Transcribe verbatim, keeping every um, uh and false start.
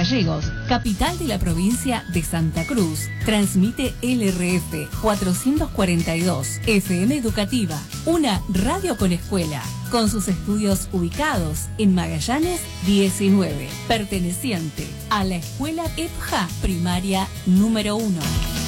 Gallegos, capital de la provincia de Santa Cruz. Transmite L R F cuatrocientos cuarenta y dos, F M Educativa, una radio con escuela, con sus estudios ubicados en Magallanes diecinueve, perteneciente a la escuela E P J A primaria número uno.